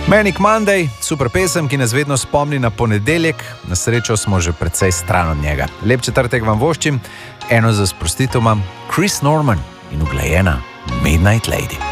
Manic Monday, super pesem, ki nas vedno spomni na ponedeljek, na srečo smo že precej stran od njega. Lep četrtek vam voščim, eno za sprostitev imam Chris Norman in uglajena Midnight Lady.